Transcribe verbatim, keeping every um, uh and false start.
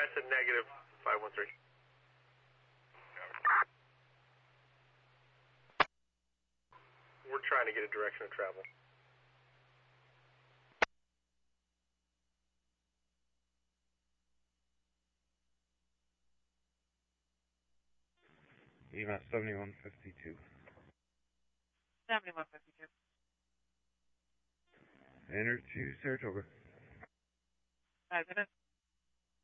I said negative five one three. We're trying to get a direction of travel. E M A S seventy-one fifty-two. seventy-one fifty-two. Enter to Saratoga. Five minutes.